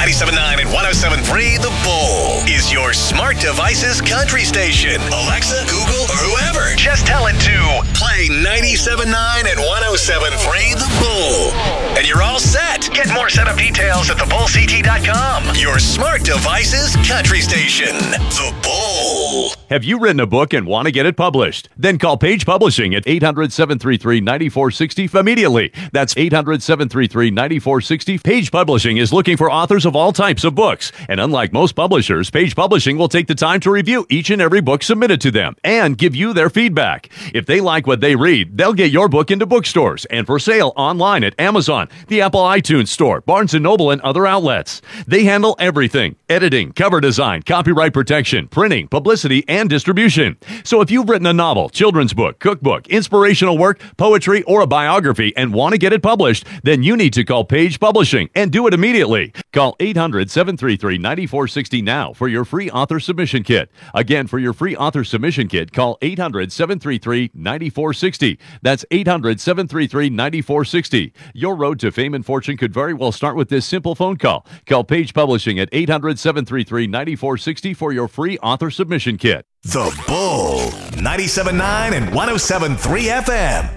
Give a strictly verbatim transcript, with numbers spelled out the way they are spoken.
ninety-seven point nine and one oh seven point three The Bull is your smart device's country station. Alexa, Google, or whoever. Just tell it to play ninety-seven point nine and one oh seven point three The Bull. And you're all set. Get more setup details at the bull c t dot com. Your smart device's country station. The Bull. Have you written a book and want to get it published? Then call Page Publishing at eight hundred, seven three three, nine four six zero immediately. That's eight hundred, seven three three, nine four six zero. Page Publishing is looking for authors of all types of books. And unlike most publishers, Page Publishing will take the time to review each and every book submitted to them and give you their feedback. If they like what they read, they'll get your book into bookstores and for sale online at Amazon, the Apple iTunes Store, Barnes and Noble, and other outlets. They handle everything: editing, cover design, copyright protection, printing, publicity, and distribution. So if you've written a novel, children's book, cookbook, inspirational work, poetry, or a biography and want to get it published, then you need to call Page Publishing and do it immediately. Call eight hundred, seven three three, nine four six zero now for your free author submission kit. Again, for your free author submission kit, call eight hundred, seven three three, nine four six zero. That's eight hundred, seven three three, nine four six zero. Your road to fame and fortune could very well start with this simple phone call. Call Page Publishing at eight hundred, seven three three, nine four six zero for your free author submission kit. The Bull, ninety-seven point nine and one oh seven point three F M.